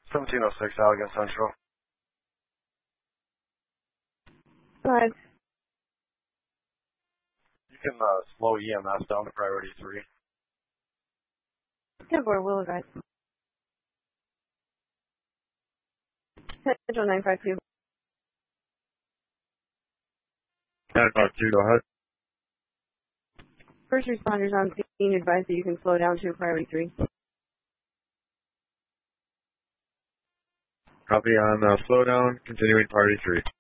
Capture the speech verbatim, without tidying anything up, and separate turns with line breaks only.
seventeen oh six, Allegan Central.
Go ahead.
You can uh, slow E M S down to priority three.
ten four, Willow Drive. Central nine five two.
nine five two, go ahead.
First responders on scene advise that you can slow down to priority three.
Copy on uh, slow down, continuing priority three.